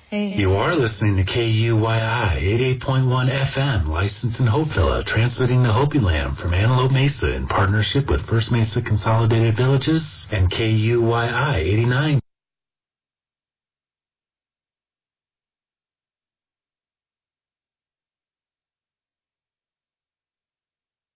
You are listening to KUYI 88.1 FM, licensed in Hopevilla, transmitting to Hopi Land from Antelope Mesa in partnership with First Mesa Consolidated Villages and KUYI 89.